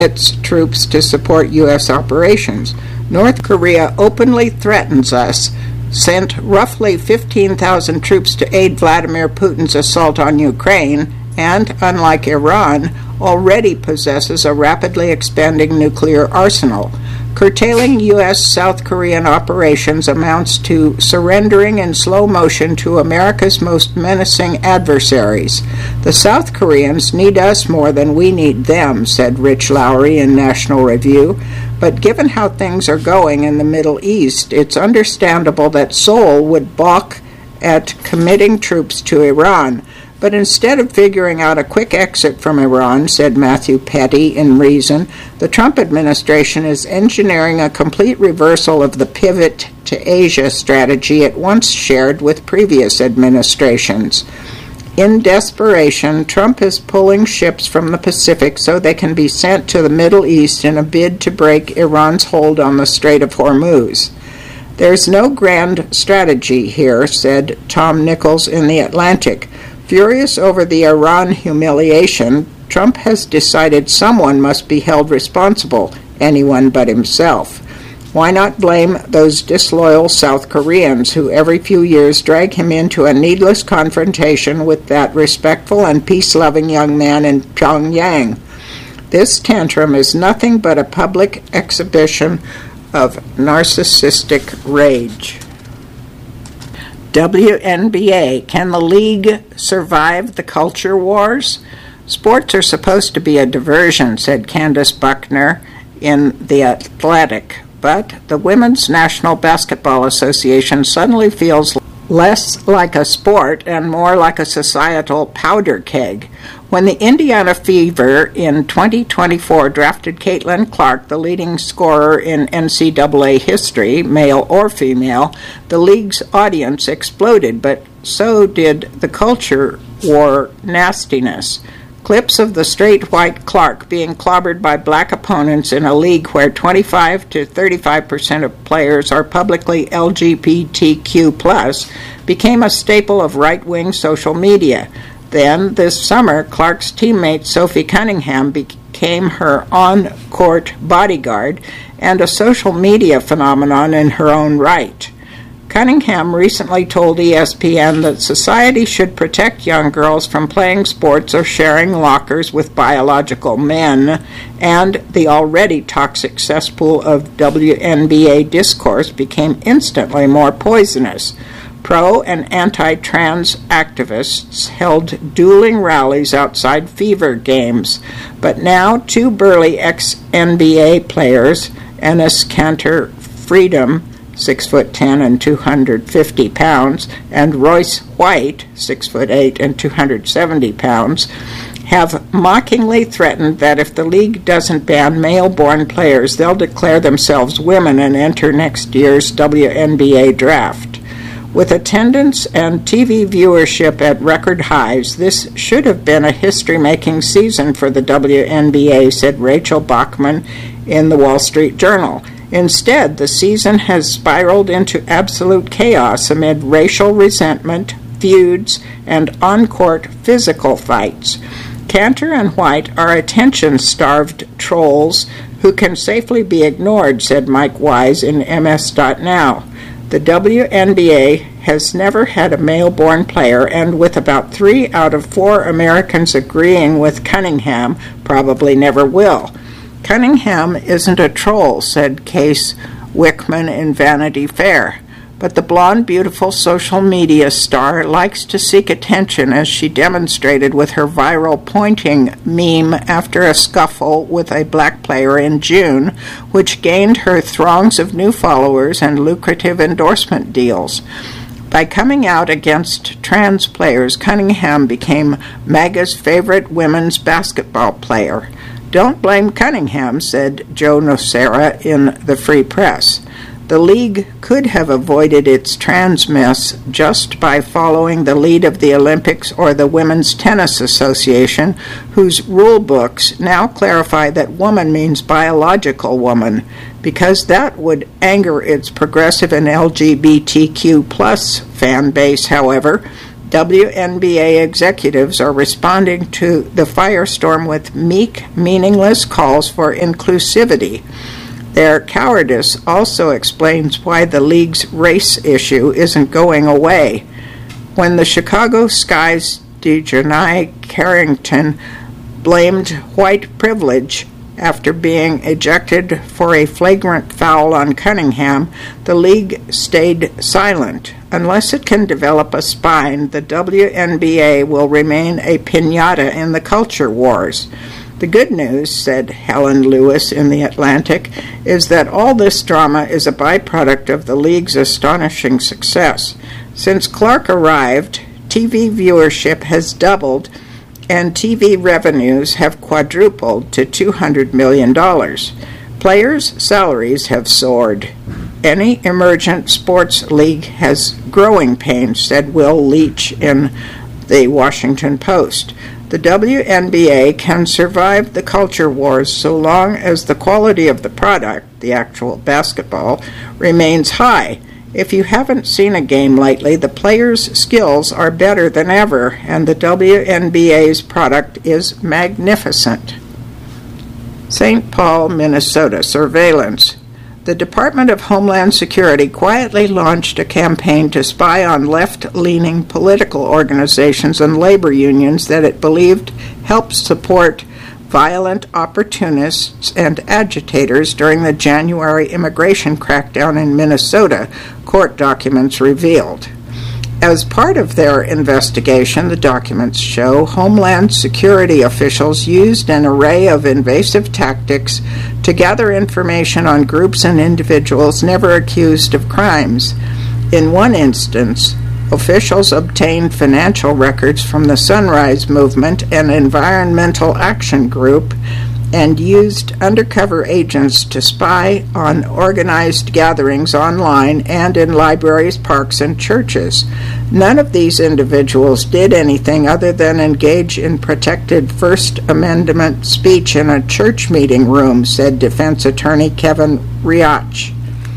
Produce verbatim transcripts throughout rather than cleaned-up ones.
its troops to support U S operations. North Korea openly threatens us, sent roughly fifteen thousand troops to aid Vladimir Putin's assault on Ukraine, and, unlike Iran, already possesses a rapidly expanding nuclear arsenal. Curtailing U S South Korean operations amounts to surrendering in slow motion to America's most menacing adversaries. The South Koreans need us more than we need them, said Rich Lowry in National Review. But given how things are going in the Middle East, it's understandable that Seoul would balk at committing troops to Iran. But instead of figuring out a quick exit from Iran, said Matthew Petty in Reason, the Trump administration is engineering a complete reversal of the pivot to Asia strategy it once shared with previous administrations. In desperation, Trump is pulling ships from the Pacific so they can be sent to the Middle East in a bid to break Iran's hold on the Strait of Hormuz. There's no grand strategy here, said Tom Nichols in The Atlantic. Furious over the Iran humiliation, Trump has decided someone must be held responsible, anyone but himself. Why not blame those disloyal South Koreans who every few years drag him into a needless confrontation with that respectful and peace-loving young man in Pyongyang? This tantrum is nothing but a public exhibition of narcissistic rage. W N B A, can the league survive the culture wars? Sports are supposed to be a diversion, said Candace Buckner in The Athletic, but the Women's National Basketball Association suddenly feels less like a sport and more like a societal powder keg. When the Indiana Fever in twenty twenty-four drafted Caitlin Clark, the leading scorer in N C double A history, male or female, the league's audience exploded, but so did the culture war nastiness. Clips of the straight white Clark being clobbered by black opponents in a league where twenty-five to thirty-five percent of players are publicly L G B T Q plus became a staple of right-wing social media. Then, this summer, Clark's teammate Sophie Cunningham became her on-court bodyguard and a social media phenomenon in her own right. Cunningham recently told E S P N that society should protect young girls from playing sports or sharing lockers with biological men, and the already toxic cesspool of W N B A discourse became instantly more poisonous. Pro- and anti-trans activists held dueling rallies outside Fever games, but now two burly ex-N B A players, Enes Kanter Freedom, six foot ten and two hundred fifty pounds, and Royce White, six foot eight and two hundred seventy pounds, have mockingly threatened that if the league doesn't ban male-born players, they'll declare themselves women and enter next year's W N B A draft. With attendance and T V viewership at record highs, this should have been a history-making season for the W N B A, said Rachel Bachman in the Wall Street Journal. Instead, the season has spiraled into absolute chaos amid racial resentment, feuds, and on-court physical fights. Cantor and White are attention-starved trolls who can safely be ignored, said Mike Wise in M S dot now. The W N B A has never had a male-born player, and with about three out of four Americans agreeing with Cunningham, probably never will. Cunningham isn't a troll, said Case Wickman in Vanity Fair, but the blonde, beautiful social media star likes to seek attention, as she demonstrated with her viral pointing meme after a scuffle with a black player in June, which gained her throngs of new followers and lucrative endorsement deals. By coming out against trans players, Cunningham became MAGA's favorite women's basketball player. Don't blame Cunningham, said Joe Nocera in the Free Press. The league could have avoided its trans mess just by following the lead of the Olympics or the Women's Tennis Association, whose rule books now clarify that woman means biological woman, because that would anger its progressive and L G B T Q plus fan base. However, W N B A executives are responding to the firestorm with meek, meaningless calls for inclusivity. Their cowardice also explains why the league's race issue isn't going away. When the Chicago Sky's DeJohnny Carrington blamed white privilege after being ejected for a flagrant foul on Cunningham, the league stayed silent. Unless it can develop a spine, the W N B A will remain a piñata in the culture wars. The good news, said Helen Lewis in The Atlantic, is that all this drama is a byproduct of the league's astonishing success. Since Clark arrived, T V viewership has doubled and T V revenues have quadrupled to two hundred million dollars. Players' salaries have soared. Any emergent sports league has growing pains, said Will Leach in the Washington Post. The W N B A can survive the culture wars so long as the quality of the product, the actual basketball, remains high. If you haven't seen a game lately, the players' skills are better than ever, and the W N B A's product is magnificent. Saint Paul, Minnesota surveillance. The Department of Homeland Security quietly launched a campaign to spy on left-leaning political organizations and labor unions that it believed helped support violent opportunists and agitators during the January immigration crackdown in Minnesota, court documents revealed. As part of their investigation, the documents show Homeland Security officials used an array of invasive tactics to gather information on groups and individuals never accused of crimes. In one instance, officials obtained financial records from the Sunrise Movement and Environmental Action Group and used undercover agents to spy on organized gatherings online and in libraries, parks, and churches. None of these individuals did anything other than engage in protected First Amendment speech in a church meeting room, said defense attorney Kevin Riach.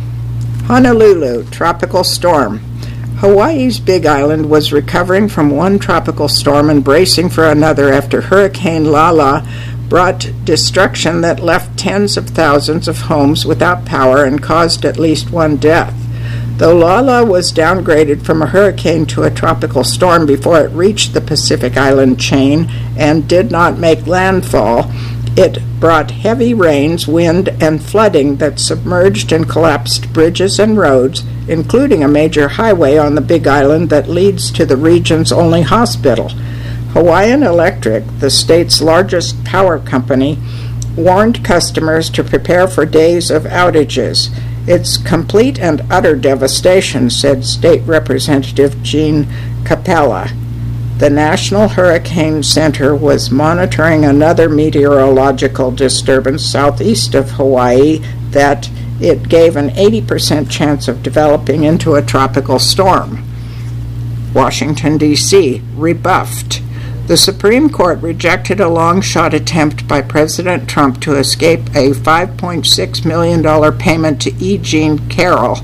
Honolulu, tropical storm. Hawaii's Big Island was recovering from one tropical storm and bracing for another after Hurricane Lala brought destruction that left tens of thousands of homes without power and caused at least one death. Though Lala was downgraded from a hurricane to a tropical storm before it reached the Pacific Island chain and did not make landfall, it brought heavy rains, wind, and flooding that submerged and collapsed bridges and roads, including a major highway on the Big Island that leads to the region's only hospital. Hawaiian Electric, the state's largest power company, warned customers to prepare for days of outages. It's complete and utter devastation, said State Representative Gene Capella. The National Hurricane Center was monitoring another meteorological disturbance southeast of Hawaii that it gave an eighty percent chance of developing into a tropical storm. Washington, D C, rebuffed. The Supreme Court rejected a long-shot attempt by President Trump to escape a five point six million dollars payment to E. Jean Carroll,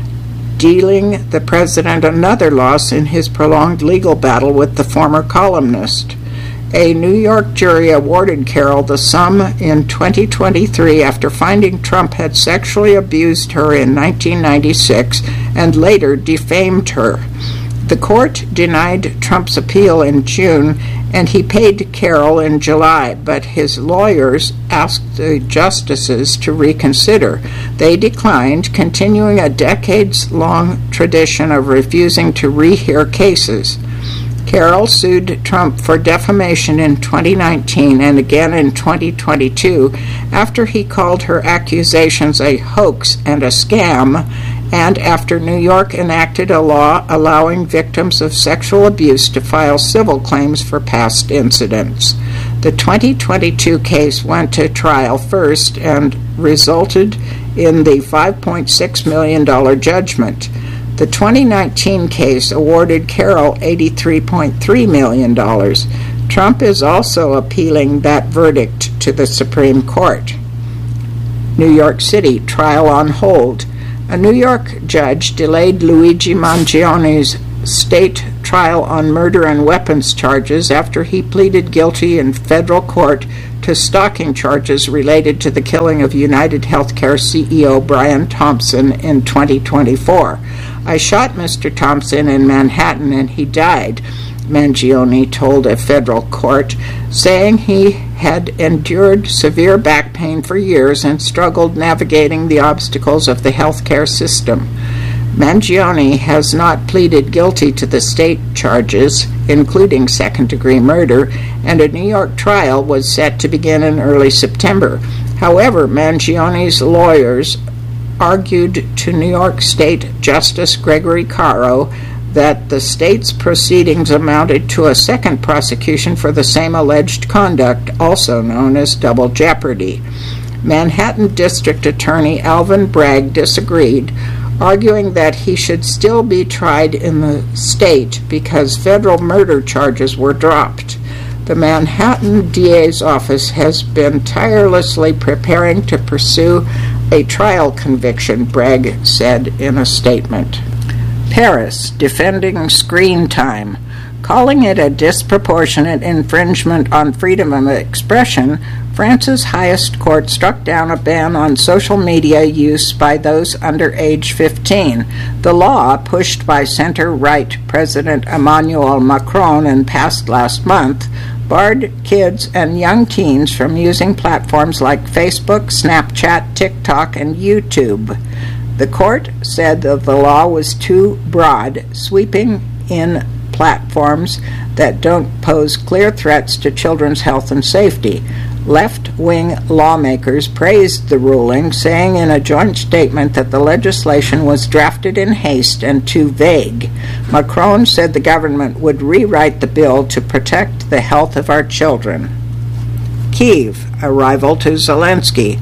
dealing the president another loss in his prolonged legal battle with the former columnist. A New York jury awarded Carroll the sum in twenty twenty-three after finding Trump had sexually abused her in nineteen ninety-six and later defamed her. The court denied Trump's appeal in June, and he paid Carroll in July, but his lawyers asked the justices to reconsider. They declined, continuing a decades-long tradition of refusing to rehear cases. Carroll sued Trump for defamation in twenty nineteen and again in twenty twenty-two after he called her accusations a hoax and a scam, and after New York enacted a law allowing victims of sexual abuse to file civil claims for past incidents. The twenty twenty-two case went to trial first and resulted in the five point six million dollars judgment. The twenty nineteen case awarded Carroll eighty-three point three million dollars. Trump is also appealing that verdict to the Supreme Court. New York City, trial on hold. A New York judge delayed Luigi Mangioni's state trial on murder and weapons charges after he pleaded guilty in federal court to stalking charges related to the killing of United Healthcare C E O Brian Thompson in twenty twenty-four. "I shot Mister Thompson in Manhattan and he died," Mangione told a federal court, saying he had endured severe back pain for years and struggled navigating the obstacles of the healthcare system. Mangione has not pleaded guilty to the state charges, including second-degree murder, and a New York trial was set to begin in early September. However, Mangione's lawyers argued to New York State Justice Gregory Caro that the state's proceedings amounted to a second prosecution for the same alleged conduct, also known as double jeopardy. Manhattan District Attorney Alvin Bragg disagreed, arguing that he should still be tried in the state because federal murder charges were dropped. The Manhattan D A's office has been tirelessly preparing to pursue a trial conviction, Bragg said in a statement. Paris, defending screen time. Calling it a disproportionate infringement on freedom of expression, France's highest court struck down a ban on social media use by those under age fifteen. The law, pushed by center-right President Emmanuel Macron and passed last month, barred kids and young teens from using platforms like Facebook, Snapchat, TikTok, and YouTube. The court said that the law was too broad, sweeping in platforms that don't pose clear threats to children's health and safety. Left-wing lawmakers praised the ruling, saying in a joint statement that the legislation was drafted in haste and too vague. Macron said the government would rewrite the bill to protect the health of our children. Kyiv, a rival to Zelensky.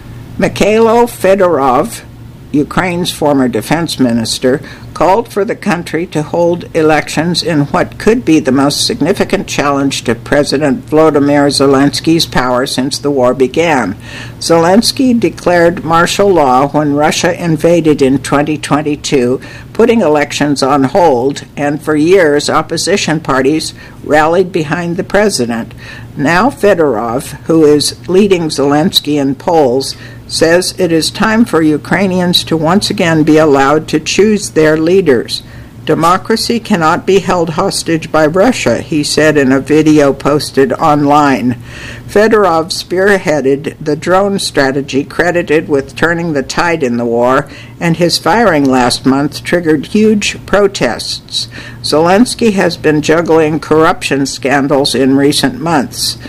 Mikhailo Fedorov, Ukraine's former defense minister, called for the country to hold elections in what could be the most significant challenge to President Volodymyr Zelensky's power since the war began. Zelensky declared martial law when Russia invaded in twenty twenty-two, putting elections on hold, and for years opposition parties rallied behind the president. Now Fedorov, who is leading Zelensky in polls, says it is time for Ukrainians to once again be allowed to choose their leaders. Democracy cannot be held hostage by Russia, he said in a video posted online. Fedorov spearheaded the drone strategy credited with turning the tide in the war, and his firing last month triggered huge protests. Zelensky has been juggling corruption scandals in recent months.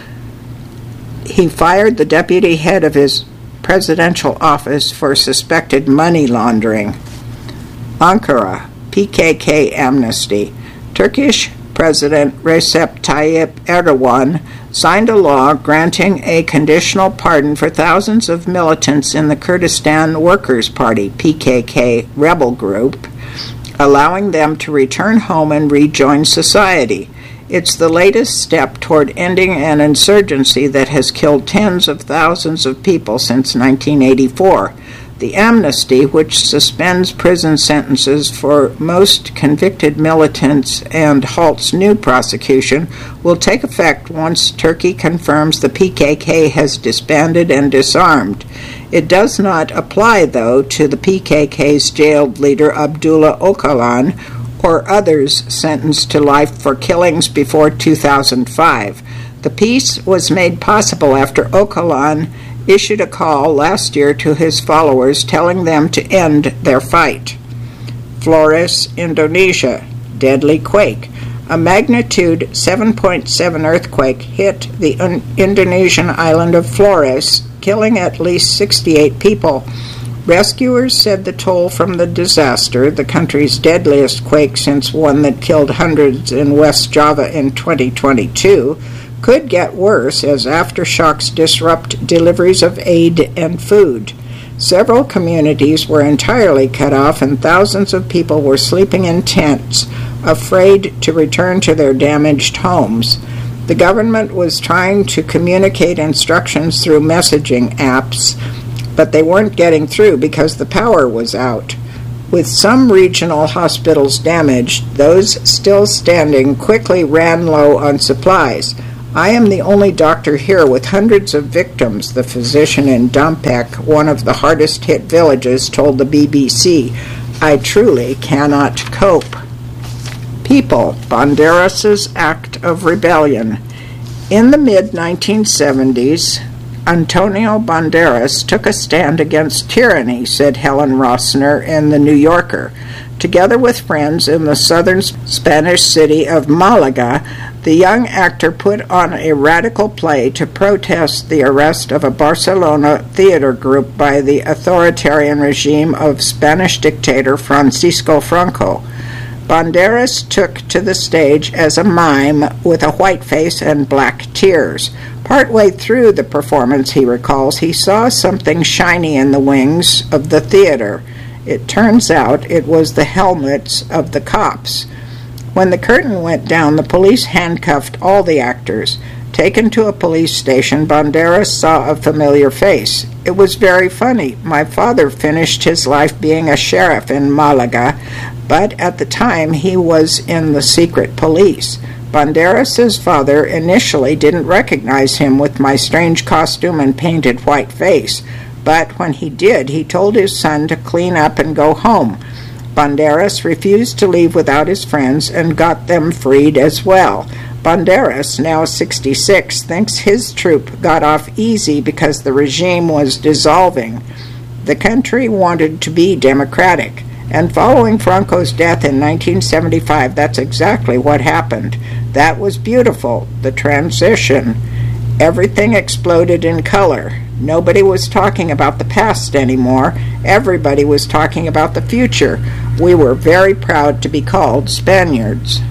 He fired the deputy head of his presidential office for suspected money laundering. Ankara, P K K amnesty. Turkish President Recep Tayyip Erdogan signed a law granting a conditional pardon for thousands of militants in the Kurdistan Workers' Party, P K K rebel group, allowing them to return home and rejoin society. It's the latest step toward ending an insurgency that has killed tens of thousands of people since nineteen eighty-four. The amnesty, which suspends prison sentences for most convicted militants and halts new prosecution, will take effect once Turkey confirms the P K K has disbanded and disarmed. It does not apply, though, to the P K K's jailed leader Abdullah Öcalan or others sentenced to life for killings before two thousand five. The peace was made possible after Öcalan issued a call last year to his followers telling them to end their fight. Flores, Indonesia. Deadly quake. A magnitude seven point seven earthquake hit the un- Indonesian island of Flores, killing at least sixty-eight people. Rescuers said the toll from the disaster, the country's deadliest quake since one that killed hundreds in West Java in twenty twenty-two, could get worse as aftershocks disrupt deliveries of aid and food. Several communities were entirely cut off and thousands of people were sleeping in tents, afraid to return to their damaged homes. The government was trying to communicate instructions through messaging apps, but they weren't getting through because the power was out. With some regional hospitals damaged, those still standing quickly ran low on supplies. I am the only doctor here with hundreds of victims, the physician in Dampek, one of the hardest-hit villages, told the B B C. I truly cannot cope. People, Banderas's act of rebellion. In the mid nineteen seventies, Antonio Banderas took a stand against tyranny, said Helen Rossner in The New Yorker. Together with friends in the southern Spanish city of Malaga, the young actor put on a radical play to protest the arrest of a Barcelona theater group by the authoritarian regime of Spanish dictator Francisco Franco. Banderas took to the stage as a mime with a white face and black tears. Partway through the performance, he recalls, he saw something shiny in the wings of the theater. It turns out it was the helmets of the cops. When the curtain went down, the police handcuffed all the actors. Taken to a police station, Banderas saw a familiar face. It was very funny. My father finished his life being a sheriff in Malaga, but at the time he was in the secret police. Banderas's father initially didn't recognize him with my strange costume and painted white face, but when he did, he told his son to clean up and go home. Banderas refused to leave without his friends and got them freed as well. Banderas, now sixty-six, thinks his troop got off easy because the regime was dissolving. The country wanted to be democratic. And following Franco's death in nineteen seventy-five, that's exactly what happened. That was beautiful, the transition. Everything exploded in color. Nobody was talking about the past anymore. Everybody was talking about the future. We were very proud to be called Spaniards.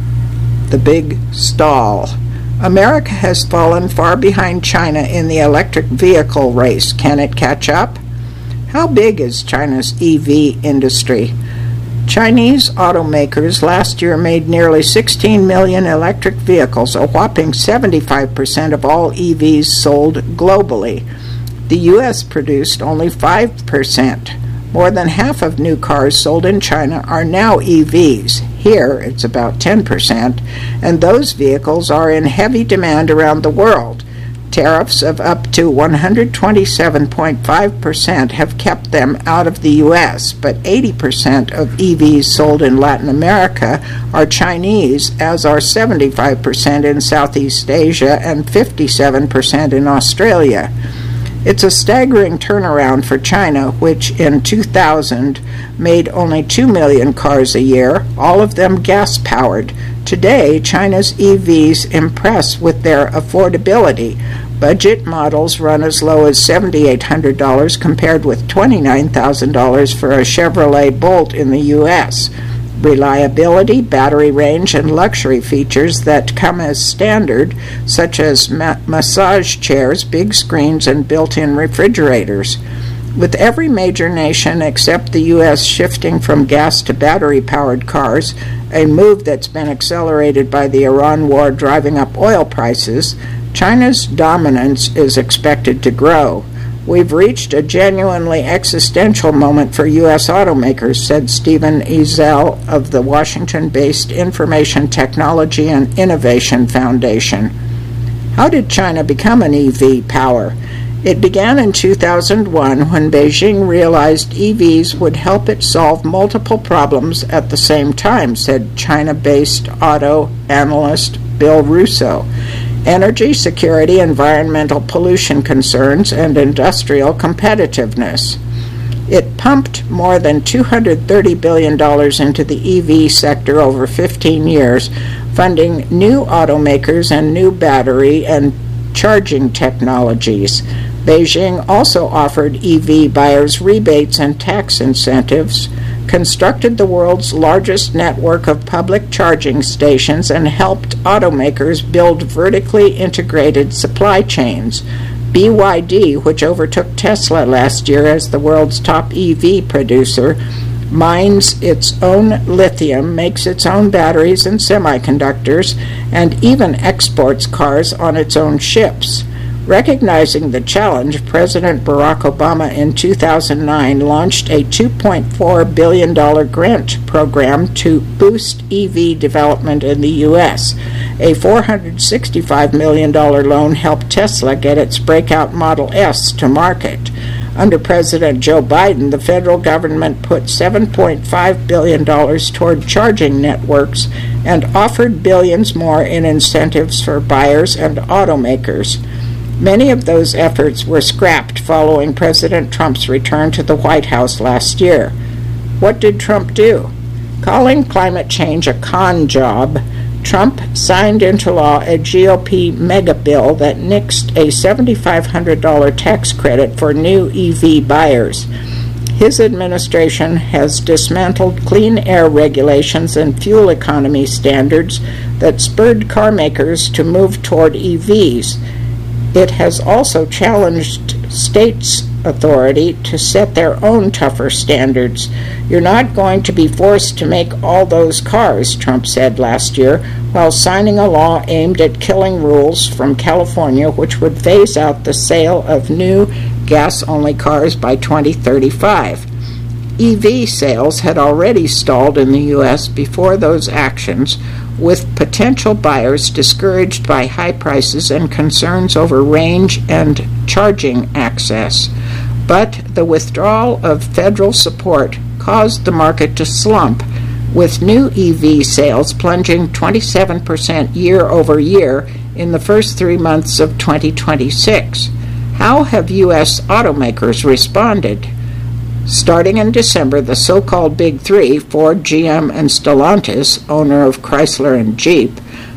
The big stall. America has fallen far behind China in the electric vehicle race. Can it catch up? How big is China's E V industry? Chinese automakers last year made nearly sixteen million electric vehicles, a whopping seventy-five percent of all E Vs sold globally. The U S produced only five percent. More than half of new cars sold in China are now E Vs. Here, it's about ten percent, and those vehicles are in heavy demand around the world. Tariffs of up to one hundred twenty-seven point five percent have kept them out of the U S, but eighty percent of E Vs sold in Latin America are Chinese, as are seventy-five percent in Southeast Asia and fifty-seven percent in Australia. It's a staggering turnaround for China, which in two thousand made only two million cars a year, all of them gas-powered. Today, China's E Vs impress with their affordability. Budget models run as low as seven thousand eight hundred dollars compared with twenty-nine thousand dollars for a Chevrolet Bolt in the U S Reliability, battery range, and luxury features that come as standard, such as ma- massage chairs, big screens, and built-in refrigerators. With every major nation except the U S shifting from gas to battery-powered cars, a move that's been accelerated by the Iran war driving up oil prices, China's dominance is expected to grow. We've reached a genuinely existential moment for U S automakers, said Stephen Ezel of the Washington-based Information Technology and Innovation Foundation. How did China become an E V power? It began in two thousand one when Beijing realized E Vs would help it solve multiple problems at the same time, said China-based auto analyst Bill Russo. Energy security, environmental pollution concerns, and industrial competitiveness. It pumped more than two hundred thirty billion dollars into the E V sector over fifteen years, funding new automakers and new battery and charging technologies. Beijing also offered E V buyers rebates and tax incentives, constructed the world's largest network of public charging stations, and helped automakers build vertically integrated supply chains. B Y D, which overtook Tesla last year as the world's top E V producer, mines its own lithium, makes its own batteries and semiconductors, and even exports cars on its own ships. Recognizing the challenge, President Barack Obama in two thousand nine launched a two point four billion dollars grant program to boost E V development in the U S. A four hundred sixty-five million dollars loan helped Tesla get its breakout Model S to market. Under President Joe Biden, the federal government put seven point five billion dollars toward charging networks and offered billions more in incentives for buyers and automakers. Many of those efforts were scrapped following President Trump's return to the White House last year. What did Trump do? Calling climate change a con job, Trump signed into law a G O P mega bill that nixed a seven thousand five hundred dollars tax credit for new E V buyers. His administration has dismantled clean air regulations and fuel economy standards that spurred car makers to move toward E Vs. It has also challenged states' authority to set their own tougher standards. You're not going to be forced to make all those cars, Trump said last year, while signing a law aimed at killing rules from California which would phase out the sale of new gas-only cars by twenty thirty-five. E V sales had already stalled in the U S before those actions, with potential buyers discouraged by high prices and concerns over range and charging access. But the withdrawal of federal support caused the market to slump, with new E V sales plunging twenty-seven percent year over year in the first three months of twenty twenty-six. How have U S automakers responded? Starting in December, the so-called Big Three, Ford, G M, and Stellantis, owner of Chrysler and Jeep,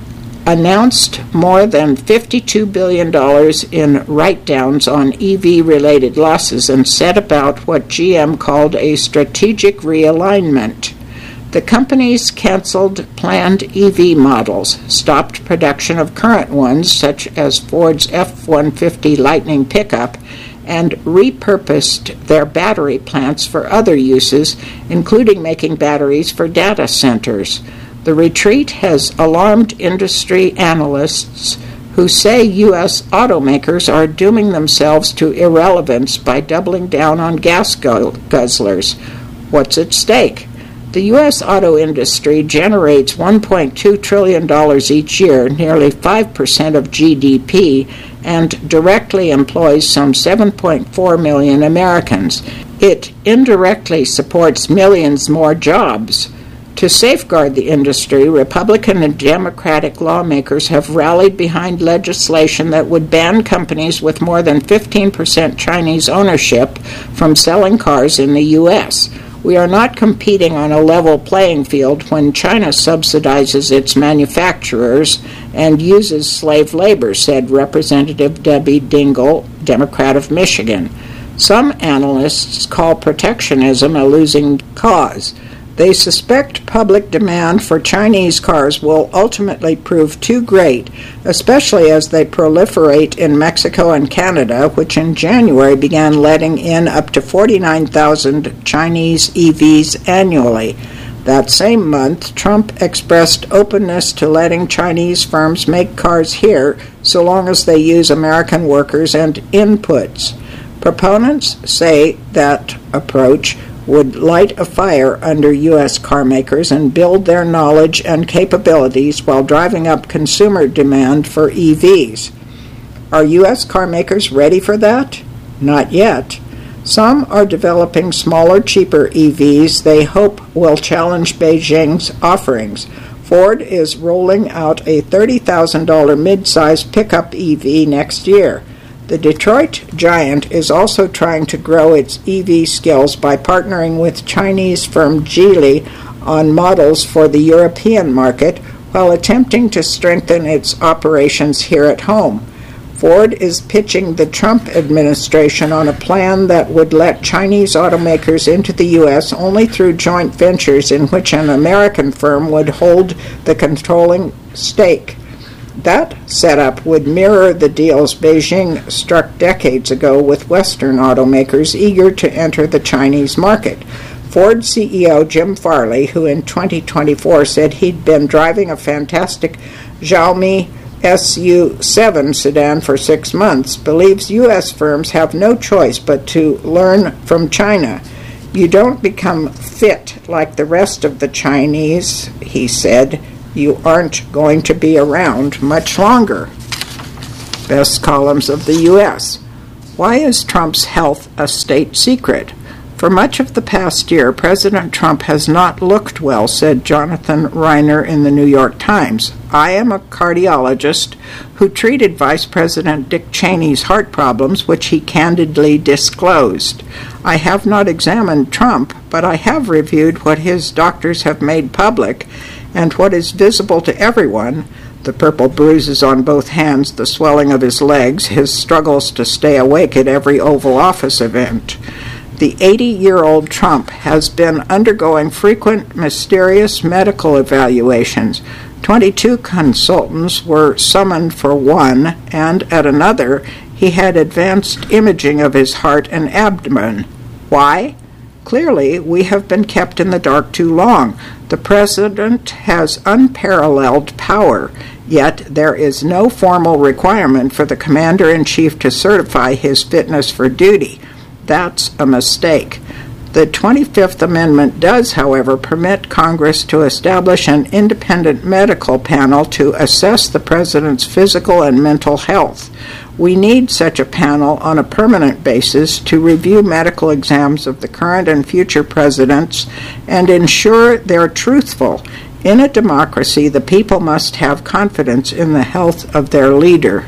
announced more than fifty-two billion dollars in write-downs on E V-related losses and set about what G M called a strategic realignment. The companies canceled planned E V models, stopped production of current ones, such as Ford's F one fifty Lightning pickup, and repurposed their battery plants for other uses, including making batteries for data centers. The retreat has alarmed industry analysts who say U S automakers are dooming themselves to irrelevance by doubling down on gas guzzlers. What's at stake? The U S auto industry generates one point two trillion dollars each year, nearly five percent of G D P, and directly employs some seven point four million Americans. It indirectly supports millions more jobs. To safeguard the industry, Republican and Democratic lawmakers have rallied behind legislation that would ban companies with more than fifteen percent Chinese ownership from selling cars in the U S. We are not competing on a level playing field when China subsidizes its manufacturers and uses slave labor, said Representative Debbie Dingell, Democrat of Michigan. Some analysts call protectionism a losing cause. They suspect public demand for Chinese cars will ultimately prove too great, especially as they proliferate in Mexico and Canada, which in January began letting in up to forty-nine thousand Chinese E Vs annually. That same month, Trump expressed openness to letting Chinese firms make cars here so long as they use American workers and inputs. Proponents say that approach would light a fire under U S car makers and build their knowledge and capabilities while driving up consumer demand for E Vs. Are U S car makers ready for that? Not yet. Some are developing smaller, cheaper E Vs they hope will challenge Beijing's offerings. Ford is rolling out a thirty thousand dollars mid-size pickup E V next year. The Detroit giant is also trying to grow its E V skills by partnering with Chinese firm Geely on models for the European market while attempting to strengthen its operations here at home. Ford is pitching the Trump administration on a plan that would let Chinese automakers into the U S only through joint ventures in which an American firm would hold the controlling stake. That setup would mirror the deals Beijing struck decades ago with Western automakers eager to enter the Chinese market. Ford C E O Jim Farley, who in twenty twenty-four said he'd been driving a fantastic Xiaomi S U seven sedan for six months, believes U S firms have no choice but to learn from China. You don't become fit like the rest of the Chinese, he said. You aren't going to be around much longer. Best columns of the U S. Why is Trump's health a state secret? For much of the past year, President Trump has not looked well, said Jonathan Reiner in the New York Times. I am a cardiologist who treated Vice President Dick Cheney's heart problems, which he candidly disclosed. I have not examined Trump, but I have reviewed what his doctors have made public and what is visible to everyone: the purple bruises on both hands, the swelling of his legs, his struggles to stay awake at every Oval Office event. The eighty-year-old Trump has been undergoing frequent, mysterious medical evaluations. Twenty-two consultants were summoned for one, and at another, he had advanced imaging of his heart and abdomen. Why? Clearly, we have been kept in the dark too long. The president has unparalleled power, yet there is no formal requirement for the commander-in-chief to certify his fitness for duty. That's a mistake. The twenty-fifth Amendment does, however, permit Congress to establish an independent medical panel to assess the president's physical and mental health. We need such a panel on a permanent basis to review medical exams of the current and future presidents and ensure they're truthful. In a democracy, the people must have confidence in the health of their leader.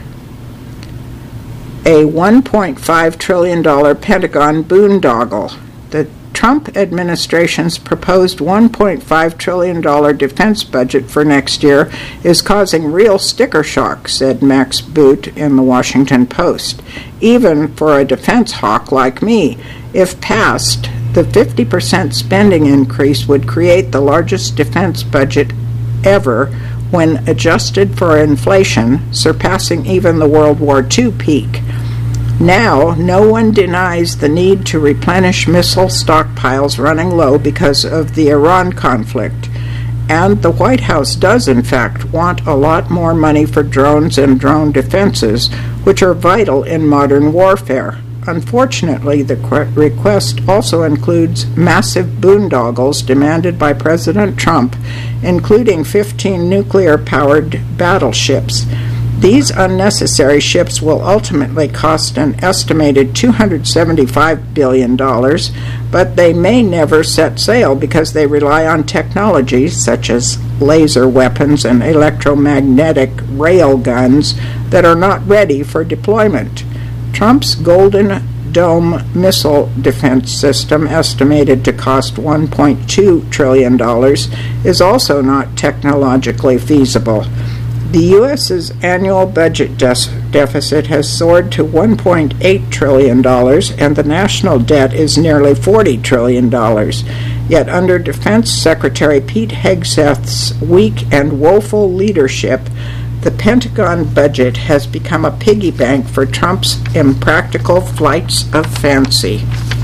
A one point five trillion dollars Pentagon boondoggle. The Trump administration's proposed one point five trillion dollars defense budget for next year is causing real sticker shock, said Max Boot in the Washington Post. Even for a defense hawk like me, if passed, the fifty percent spending increase would create the largest defense budget ever when adjusted for inflation, surpassing even the World War Two peak. Now, no one denies the need to replenish missile stockpiles running low because of the Iran conflict. And the White House does, in fact, want a lot more money for drones and drone defenses, which are vital in modern warfare. Unfortunately, the request also includes massive boondoggles demanded by President Trump, including fifteen nuclear-powered battleships. These unnecessary ships will ultimately cost an estimated two hundred seventy-five billion dollars, but they may never set sail because they rely on technologies such as laser weapons and electromagnetic rail guns that are not ready for deployment. Trump's Golden Dome missile defense system, estimated to cost one point two trillion dollars, is also not technologically feasible. The U S's annual budget des- deficit has soared to one point eight trillion dollars, and the national debt is nearly forty trillion dollars. Yet under Defense Secretary Pete Hegseth's weak and woeful leadership, the Pentagon budget has become a piggy bank for Trump's impractical flights of fancy.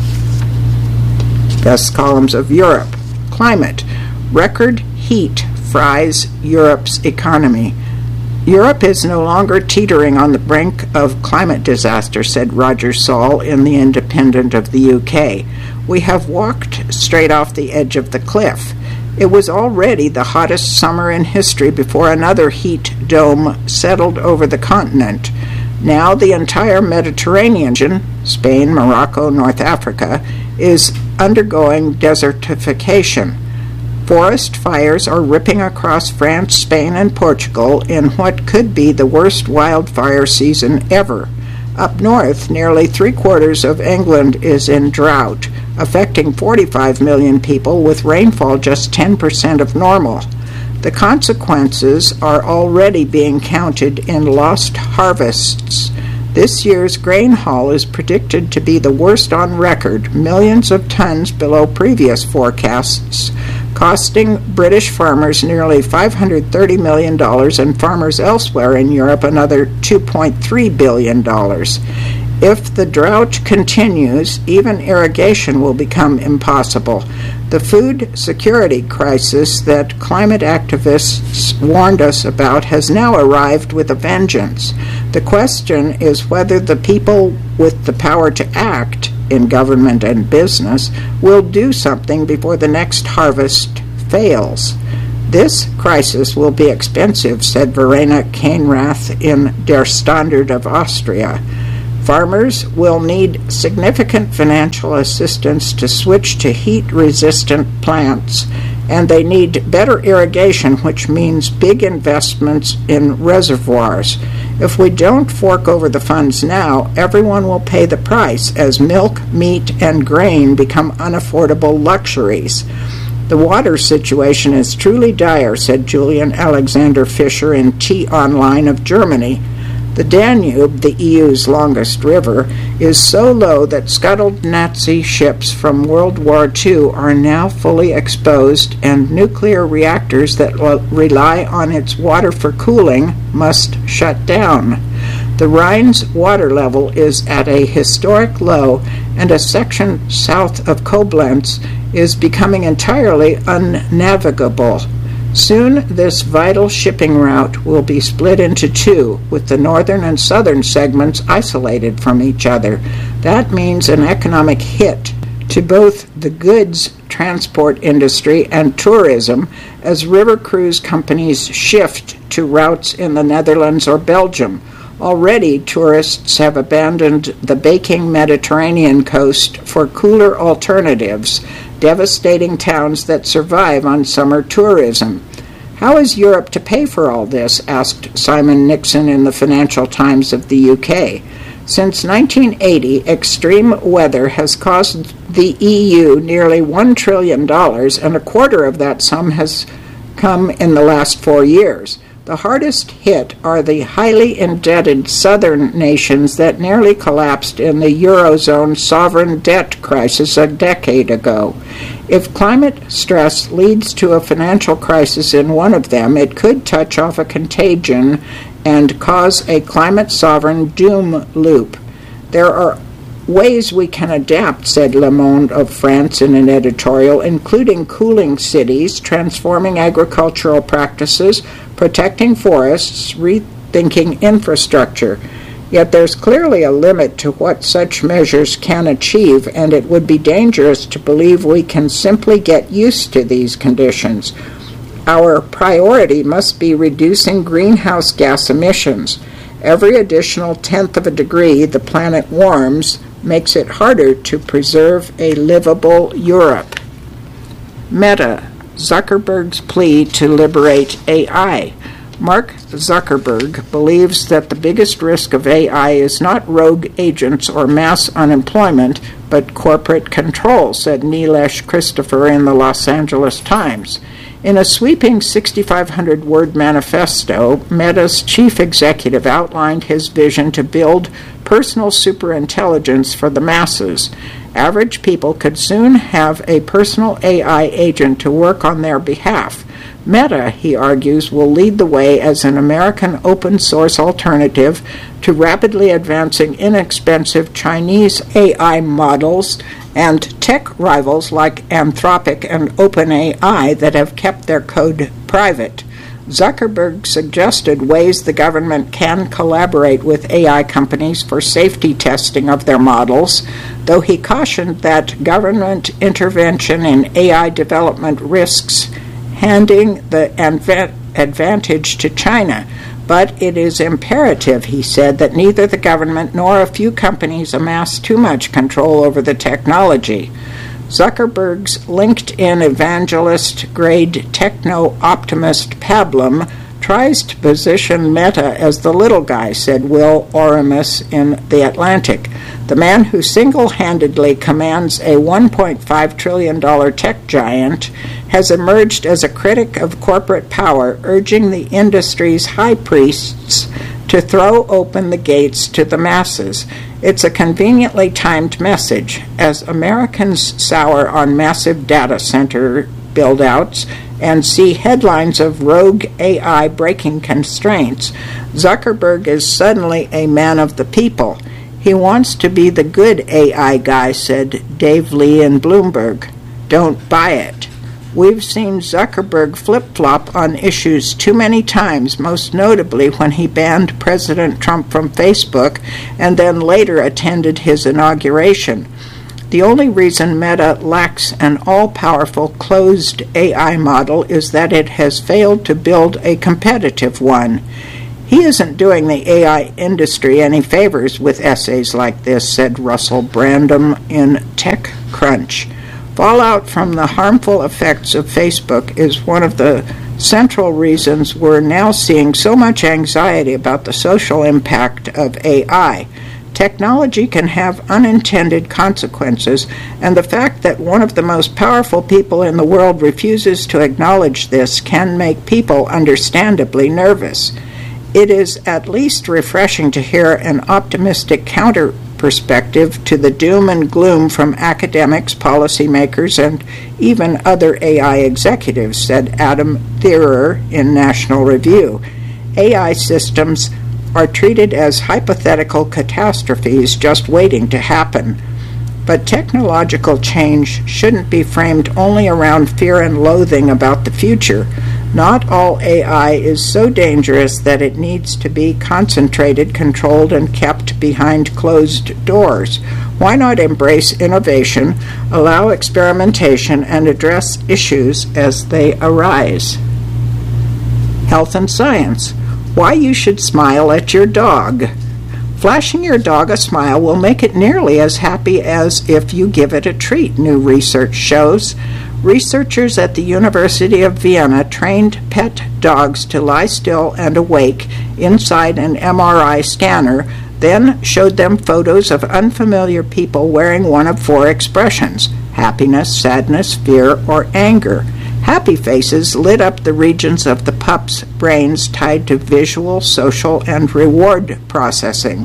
Best columns of Europe. Climate. Record heat fries Europe's economy. Europe is no longer teetering on the brink of climate disaster, said Roger Saul in The Independent of the U K. We have walked straight off the edge of the cliff. It was already the hottest summer in history before another heat dome settled over the continent. Now the entire Mediterranean, Spain, Morocco, North Africa, is undergoing desertification. Forest fires are ripping across France, Spain, and Portugal in what could be the worst wildfire season ever. Up north, nearly three-quarters of England is in drought, affecting forty-five million people with rainfall just ten percent of normal. The consequences are already being counted in lost harvests. This year's grain haul is predicted to be the worst on record, millions of tons below previous forecasts, costing British farmers nearly five hundred thirty million dollars and farmers elsewhere in Europe another two point three billion dollars. If the drought continues, even irrigation will become impossible. The food security crisis that climate activists warned us about has now arrived with a vengeance. The question is whether the people with the power to act in government and business will do something before the next harvest fails. This crisis will be expensive, said Verena Kahnrath in Der Standard of Austria. Farmers will need significant financial assistance to switch to heat-resistant plants, and they need better irrigation, which means big investments in reservoirs. If we don't fork over the funds now, everyone will pay the price as milk, meat, and grain become unaffordable luxuries. The water situation is truly dire, said Julian Alexander Fischer in T-Online of Germany. The Danube, the E U's longest river, is so low that scuttled Nazi ships from World War Two are now fully exposed, and nuclear reactors that rely on its water for cooling must shut down. The Rhine's water level is at a historic low, and a section south of Koblenz is becoming entirely unnavigable. Soon, this vital shipping route will be split into two, with the northern and southern segments isolated from each other. That means an economic hit to both the goods transport industry and tourism as river cruise companies shift to routes in the Netherlands or Belgium. Already, tourists have abandoned the baking Mediterranean coast for cooler alternatives, devastating towns that survive on summer tourism. How is Europe to pay for all this? Asked Simon Nixon in the Financial Times of the U K. Since nineteen eighty, extreme weather has cost the E U nearly one trillion dollars, and a quarter of that sum has come in the last four years. The hardest hit are the highly indebted southern nations that nearly collapsed in the Eurozone sovereign debt crisis a decade ago. If climate stress leads to a financial crisis in one of them, it could touch off a contagion and cause a climate sovereign doom loop. There are ways we can adapt, said Le Monde of France in an editorial, including cooling cities, transforming agricultural practices, protecting forests, rethinking infrastructure. Yet there's clearly a limit to what such measures can achieve, and it would be dangerous to believe we can simply get used to these conditions. Our priority must be reducing greenhouse gas emissions. Every additional tenth of a degree the planet warms makes it harder to preserve a livable Europe. Meta, Zuckerberg's plea to liberate A I. Mark Zuckerberg believes that the biggest risk of A I is not rogue agents or mass unemployment, but corporate control, said Nilesh Christopher in the Los Angeles Times. In a sweeping sixty-five hundred word manifesto, Meta's chief executive outlined his vision to build personal superintelligence for the masses. Average people could soon have a personal A I agent to work on their behalf. Meta, he argues, will lead the way as an American open-source alternative to rapidly advancing inexpensive Chinese A I models and tech rivals like Anthropic and OpenAI that have kept their code private. Zuckerberg suggested ways the government can collaborate with A I companies for safety testing of their models, though he cautioned that government intervention in A I development risks handing the adva- advantage to China. But it is imperative, he said, that neither the government nor a few companies amass too much control over the technology. Zuckerberg's LinkedIn evangelist-grade techno-optimist pablum tries to position Meta as the little guy, said Will Oramus in The Atlantic. The man who single-handedly commands a one point five trillion dollars tech giant has emerged as a critic of corporate power, urging the industry's high priests to throw open the gates to the masses. It's a conveniently timed message. As Americans sour on massive data center build-outs and see headlines of rogue A I breaking constraints, Zuckerberg is suddenly a man of the people. He wants to be the good A I guy, said Dave Lee in Bloomberg. Don't buy it. We've seen Zuckerberg flip-flop on issues too many times, most notably when he banned President Trump from Facebook and then later attended his inauguration. The only reason Meta lacks an all-powerful closed A I model is that it has failed to build a competitive one. He isn't doing the A I industry any favors with essays like this, said Russell Brandom in TechCrunch. Fallout from the harmful effects of Facebook is one of the central reasons we're now seeing so much anxiety about the social impact of A I. Technology can have unintended consequences, and the fact that one of the most powerful people in the world refuses to acknowledge this can make people understandably nervous. It is at least refreshing to hear an optimistic counter perspective to the doom and gloom from academics, policymakers, and even other A I executives, said Adam Thierer in National Review. A I systems are treated as hypothetical catastrophes just waiting to happen. But technological change shouldn't be framed only around fear and loathing about the future. Not all A I is so dangerous that it needs to be concentrated, controlled, and kept behind closed doors. Why not embrace innovation, allow experimentation, and address issues as they arise? Health and science. Why you should smile at your dog. Flashing your dog a smile will make it nearly as happy as if you give it a treat, new research shows. Researchers at the University of Vienna trained pet dogs to lie still and awake inside an M R I scanner, then showed them photos of unfamiliar people wearing one of four expressions: happiness, sadness, fear, or anger. Happy faces lit up the regions of the pups' brains tied to visual, social, and reward processing,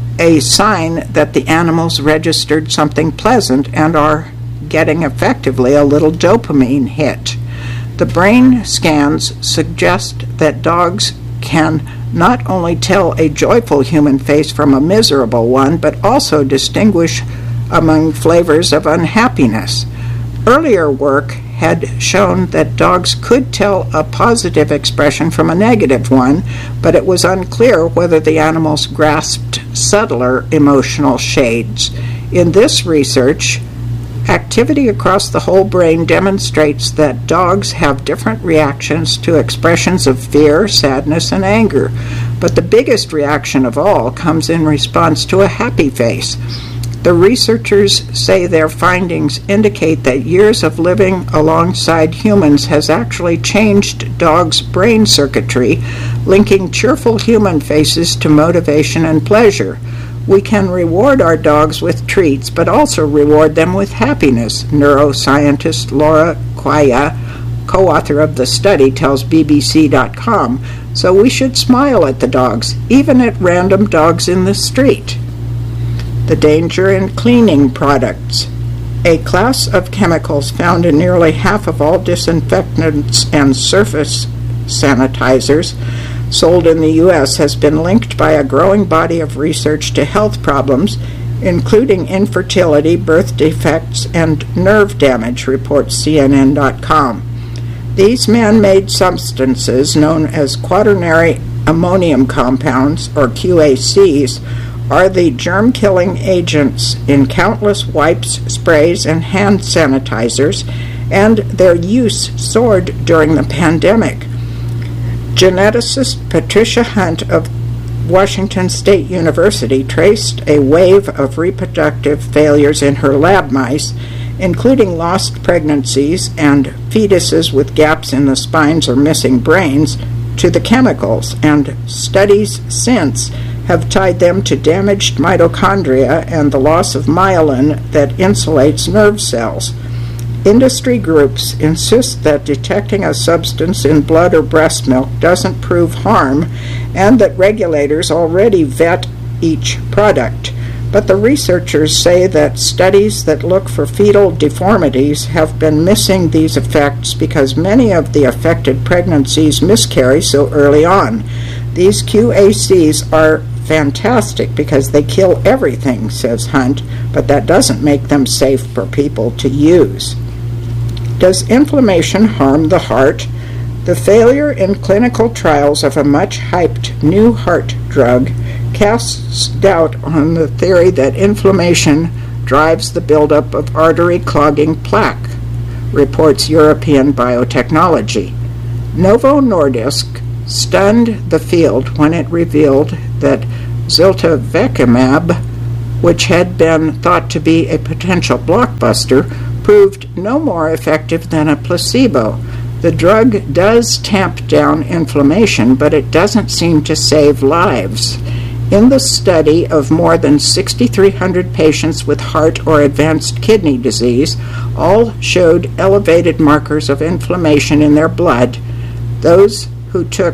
a sign that the animals registered something pleasant and are getting effectively a little dopamine hit. The brain scans suggest that dogs can not only tell a joyful human face from a miserable one, but also distinguish among flavors of unhappiness. Earlier work had shown that dogs could tell a positive expression from a negative one, but it was unclear whether the animals grasped subtler emotional shades. In this research, activity across the whole brain demonstrates that dogs have different reactions to expressions of fear, sadness, and anger, but the biggest reaction of all comes in response to a happy face. The researchers say their findings indicate that years of living alongside humans has actually changed dogs' brain circuitry, linking cheerful human faces to motivation and pleasure. We can reward our dogs with treats, but also reward them with happiness, neuroscientist Laura Quaya, co-author of the study, tells B B C dot com. So we should smile at the dogs, even at random dogs in the street. The danger in cleaning products. A class of chemicals found in nearly half of all disinfectants and surface sanitizers sold in the U S has been linked by a growing body of research to health problems, including infertility, birth defects, and nerve damage, reports C N N dot com. These man-made substances, known as quaternary ammonium compounds, or Q A Cs, are the germ-killing agents in countless wipes, sprays, and hand sanitizers, and their use soared during the pandemic. Geneticist Patricia Hunt of Washington State University traced a wave of reproductive failures in her lab mice, including lost pregnancies and fetuses with gaps in the spines or missing brains, to the chemicals, and studies since have tied them to damaged mitochondria and the loss of myelin that insulates nerve cells. Industry groups insist that detecting a substance in blood or breast milk doesn't prove harm, and that regulators already vet each product. But the researchers say that studies that look for fetal deformities have been missing these effects because many of the affected pregnancies miscarry so early on. These Q A Cs are fantastic because they kill everything, says Hunt, but that doesn't make them safe for people to use. Does inflammation harm the heart? The failure in clinical trials of a much-hyped new heart drug casts doubt on the theory that inflammation drives the buildup of artery-clogging plaque, reports European Biotechnology. Novo Nordisk stunned the field when it revealed that ziltivekimab, which had been thought to be a potential blockbuster, proved no more effective than a placebo. The drug does tamp down inflammation, but it doesn't seem to save lives. In the study of more than six thousand three hundred patients with heart or advanced kidney disease, all showed elevated markers of inflammation in their blood. Those who took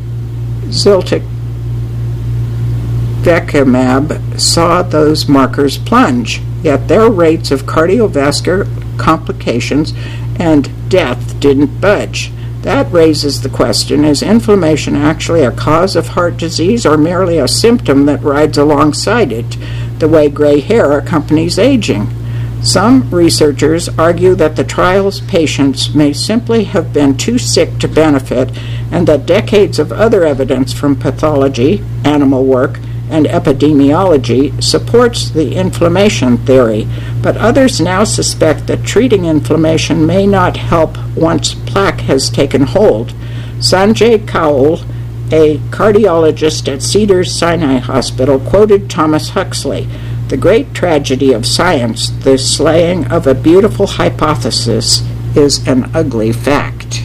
ziltivekimab saw those markers plunge, yet their rates of cardiovascular complications and death didn't budge. That raises the question, is inflammation actually a cause of heart disease or merely a symptom that rides alongside it, the way gray hair accompanies aging? Some researchers argue that the trial's patients may simply have been too sick to benefit, and that decades of other evidence from pathology, animal work, and epidemiology supports the inflammation theory, but others now suspect that treating inflammation may not help once plaque has taken hold. Sanjay Kaul, a cardiologist at Cedars-Sinai Hospital, quoted Thomas Huxley, "The great tragedy of science, the slaying of a beautiful hypothesis, is an ugly fact."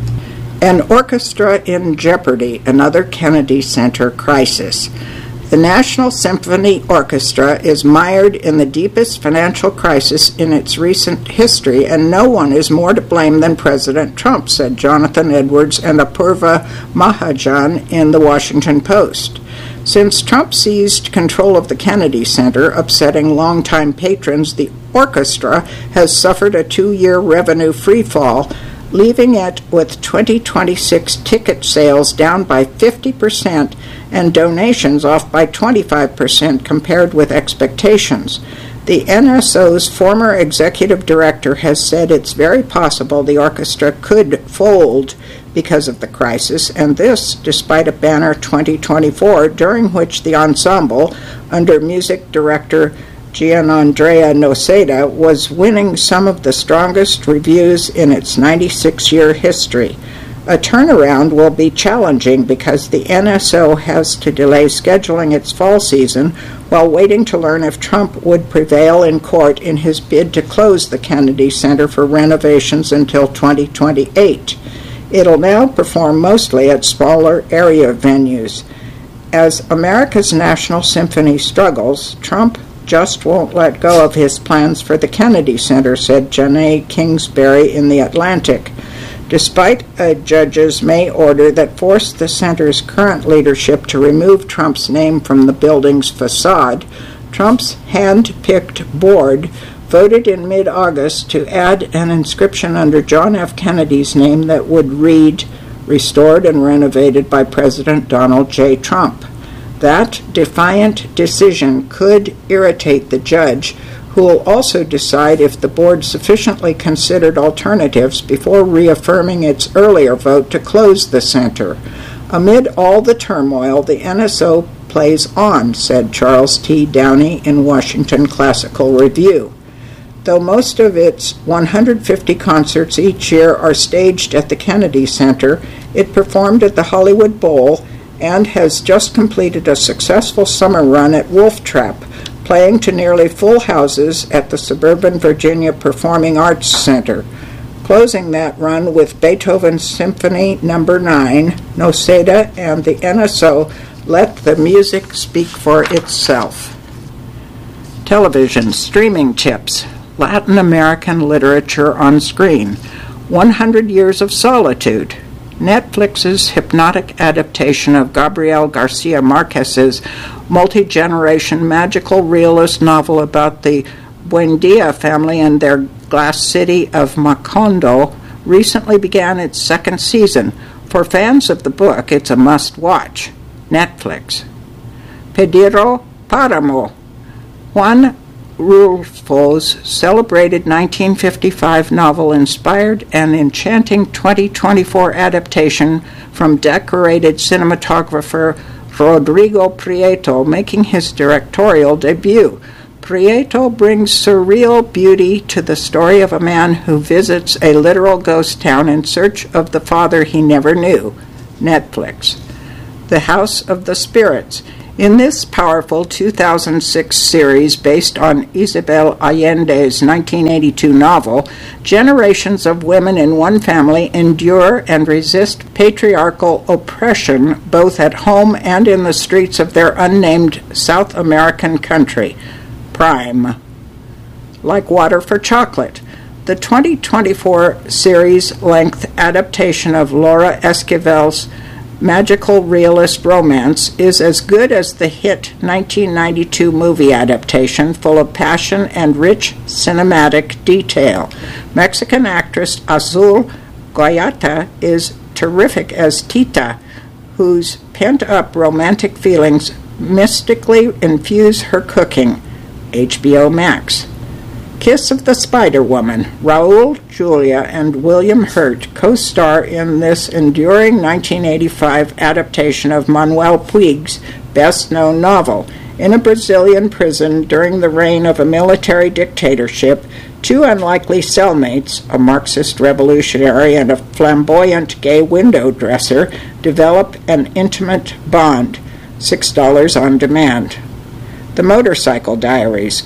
An orchestra in jeopardy, another Kennedy Center crisis. The National Symphony Orchestra is mired in the deepest financial crisis in its recent history, and no one is more to blame than President Trump, said Jonathan Edwards and Apurva Mahajan in the Washington Post. Since Trump seized control of the Kennedy Center, upsetting longtime patrons, the orchestra has suffered a two-year revenue freefall, leaving it with twenty twenty-six ticket sales down by fifty percent and donations off by twenty-five percent compared with expectations. The N S O's former executive director has said it's very possible the orchestra could fold because of the crisis, and this despite a banner twenty twenty-four during which the ensemble, under music director Gianandrea Noseda, was winning some of the strongest reviews in its ninety-six-year history. A turnaround will be challenging because the N S O has to delay scheduling its fall season while waiting to learn if Trump would prevail in court in his bid to close the Kennedy Center for renovations until twenty twenty-eight. It'll now perform mostly at smaller area venues. As America's National Symphony struggles, Trump just won't let go of his plans for the Kennedy Center, said Janae Kingsbury in The Atlantic. Despite a judge's May order that forced the center's current leadership to remove Trump's name from the building's facade, Trump's hand-picked board voted in mid-August to add an inscription under John F. Kennedy's name that would read, "Restored and renovated by President Donald J. Trump." That defiant decision could irritate the judge, who will also decide if the board sufficiently considered alternatives before reaffirming its earlier vote to close the center. Amid all the turmoil, the N S O plays on, said Charles T. Downey in Washington Classical Review. Though most of its one hundred fifty concerts each year are staged at the Kennedy Center, it performed at the Hollywood Bowl and has just completed a successful summer run at Wolf Trap, playing to nearly full houses at the suburban Virginia Performing Arts Center. Closing that run with Beethoven's Symphony Number nine, Noseda and the N S O let the music speak for itself. Television streaming tips. Latin American literature on screen. one hundred Years of Solitude. Netflix's hypnotic adaptation of Gabriel Garcia Marquez's multi-generation magical realist novel about the Buendia family and their glass city of Macondo recently began its second season. For fans of the book, it's a must-watch. Netflix. Pedro Paramo. Juan Rulfo's celebrated nineteen fifty-five novel inspired an enchanting twenty twenty-four adaptation from decorated cinematographer Rodrigo Prieto, making his directorial debut. Prieto brings surreal beauty to the story of a man who visits a literal ghost town in search of the father he never knew. Netflix. The House of the Spirits. In this powerful two thousand six series based on Isabel Allende's nineteen eighty-two novel, generations of women in one family endure and resist patriarchal oppression both at home and in the streets of their unnamed South American country. Prime. Like Water for Chocolate. The twenty twenty-four series-length adaptation of Laura Esquivel's magical realist romance is as good as the hit nineteen ninety-two movie adaptation, full of passion and rich cinematic detail. Mexican actress Azul Guayata is terrific as Tita, whose pent-up romantic feelings mystically infuse her cooking. H B O Max. Kiss of the Spider-Woman. Raul Julia and William Hurt co-star in this enduring nineteen eighty-five adaptation of Manuel Puig's best-known novel. In a Brazilian prison during the reign of a military dictatorship, two unlikely cellmates, a Marxist revolutionary and a flamboyant gay window dresser, develop an intimate bond. six dollars on demand. The Motorcycle Diaries.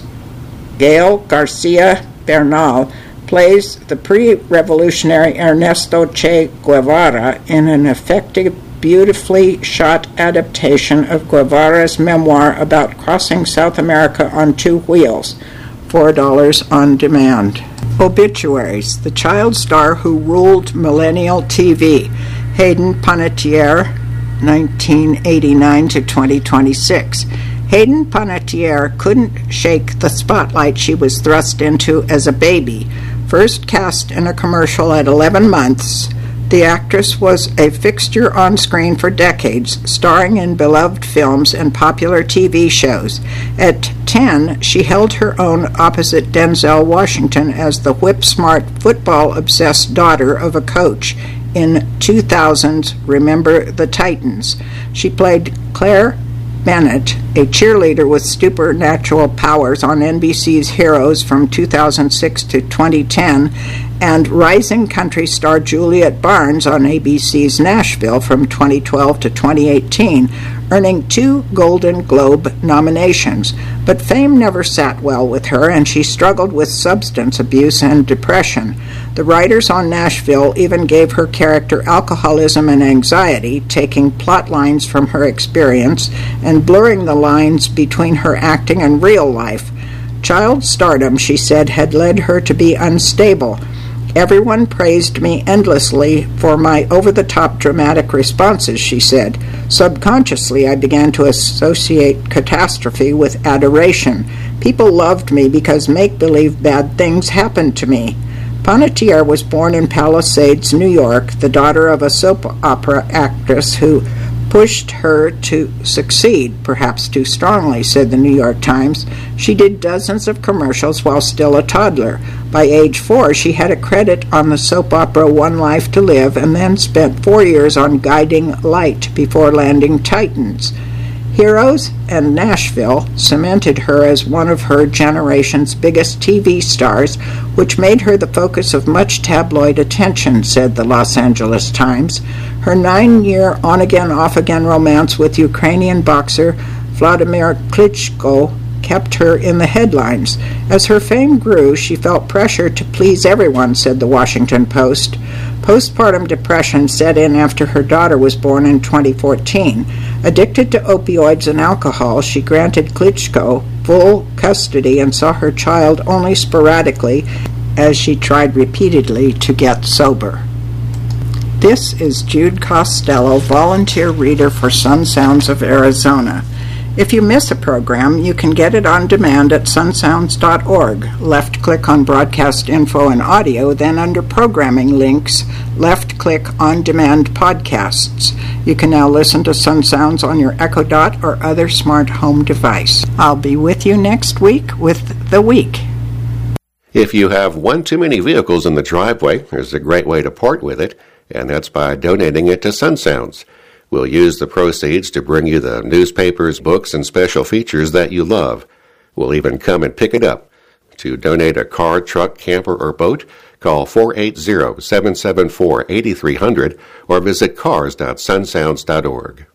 Gael Garcia Bernal plays the pre-revolutionary Ernesto Che Guevara in an effective, beautifully shot adaptation of Guevara's memoir about crossing South America on two wheels. four dollars on demand. Obituaries. The child star who ruled millennial T V. Hayden Panettiere, nineteen eighty-nine to twenty twenty-six. Hayden Panettiere couldn't shake the spotlight she was thrust into as a baby. First cast in a commercial at eleven months, the actress was a fixture on screen for decades, starring in beloved films and popular T V shows. At ten, she held her own opposite Denzel Washington as the whip-smart, football-obsessed daughter of a coach. In two thousand's Remember the Titans. She played Claire Bennett, a cheerleader with supernatural powers on N B C's Heroes from two thousand six to twenty ten, and rising country star Juliet Barnes on A B C's Nashville from twenty twelve to twenty eighteen, earning two Golden Globe nominations. But fame never sat well with her, and she struggled with substance abuse and depression. The writers on Nashville even gave her character alcoholism and anxiety, taking plot lines from her experience and blurring the lines between her acting and real life. Child stardom, she said, had led her to be unstable. Everyone praised me endlessly for my over-the-top dramatic responses, she said. Subconsciously, I began to associate catastrophe with adoration. People loved me because make-believe bad things happened to me. Panettiere was born in Palisades, New York, the daughter of a soap opera actress who pushed her to succeed, perhaps too strongly, said the New York Times. She did dozens of commercials while still a toddler. By age four, she had a credit on the soap opera One Life to Live and then spent four years on Guiding Light before landing Titans. Heroes and Nashville cemented her as one of her generation's biggest T V stars, which made her the focus of much tabloid attention, said the Los Angeles Times. Her nine-year on-again, off-again romance with Ukrainian boxer Vladimir Klitschko kept her in the headlines. As her fame grew, she felt pressure to please everyone, said the Washington Post. Postpartum depression set in after her daughter was born in twenty fourteen. Addicted to opioids and alcohol, she granted Klitschko full custody and saw her child only sporadically as she tried repeatedly to get sober. This is Jude Costello, volunteer reader for Sun Sounds of Arizona. If you miss a program, you can get it on demand at sun sounds dot org. Left-click on Broadcast Info and Audio, then under Programming Links, left-click On Demand Podcasts. You can now listen to Sun Sounds on your Echo Dot or other smart home device. I'll be with you next week with The Week. If you have one too many vehicles in the driveway, there's a great way to part with it, and that's by donating it to Sun Sounds. We'll use the proceeds to bring you the newspapers, books, and special features that you love. We'll even come and pick it up. To donate a car, truck, camper, or boat, call four eight zero, seven seven four, eight three zero zero or visit cars dot sun sounds dot org.